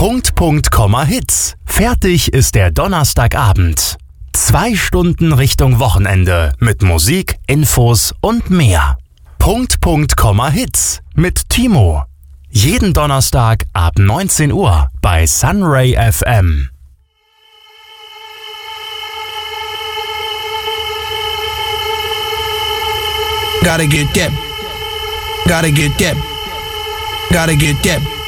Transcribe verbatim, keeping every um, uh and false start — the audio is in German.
Punkt, Punkt, Komma, Hits. Fertig ist der Donnerstagabend. Zwei Stunden Richtung Wochenende mit Musik, Infos und mehr. Punkt, Punkt, Komma, Hits mit Timo. Jeden Donnerstag ab neunzehn Uhr bei Sunray F M. Gotta get that. Gotta get that. Gotta get that.